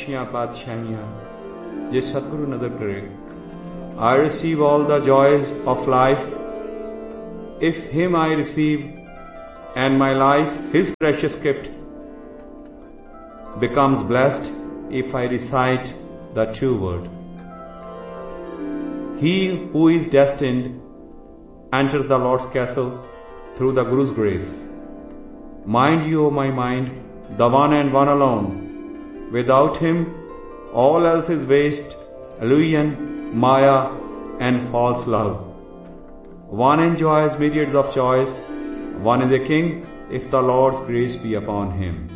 खुशियां बादशाहियां जे सतगुरु नजर करे. I receive all the joys of life if Him I receive, and my life, His precious gift, becomes blessed if I recite the true word. He who is destined enters the Lord's castle through the Guru's grace. Mind you, O my mind, the one and one alone. Without Him, all else is waste, illusion, maya, and false love. One enjoys myriads of joys. One is a king if the Lord's grace be upon him.